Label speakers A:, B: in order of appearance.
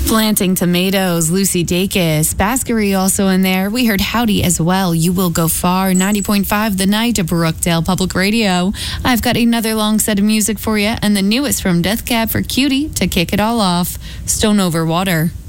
A: Planting Tomatoes, Lucy Dacus, Baskery also in there. We heard Howdy as well. You Will Go Far, 90.5 The Night of Brookdale Public Radio. I've got another long set of music for you, and the newest from Death Cab for Cutie to kick it all off, Stone Over Water.